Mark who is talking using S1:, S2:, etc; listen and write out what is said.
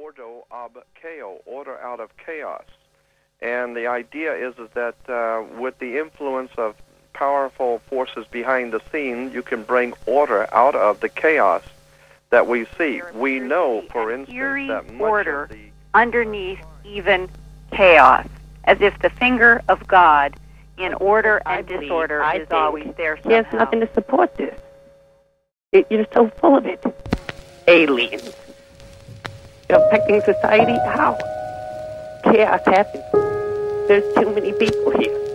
S1: ordo ab chaos, order out of chaos. And the idea is that with the influence of powerful forces behind the scene, you can bring order out of the chaos that we see. We know, for instance, that much
S2: order
S1: of the
S2: underneath even chaos, as if the finger of God in order and disorder is always there somehow.
S3: He has nothing to support this. You're so full of it. Aliens. You're affecting society? How? Chaos happens. There's too many people here.